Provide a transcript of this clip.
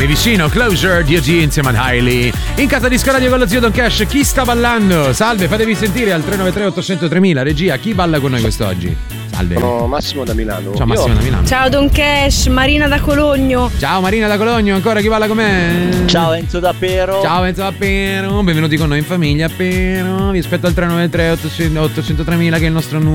Mi vicino, Closure, DOG insieme ad Hailey. In casa di Radio con lo zio Don Cash, chi sta ballando? Salve, fatevi sentire al 393 800 3000. Regia, chi balla con noi quest'oggi? Salve. Sono Massimo da Milano. Ciao Massimo da Milano. Ciao Don Cash, Marina da Cologno. Ciao Marina da Cologno, ancora chi balla con me? Ciao Enzo da Pero. Ciao Enzo da Pero, benvenuti con noi in famiglia Pero. Vi aspetto al 393 800 3000 che è il nostro numero.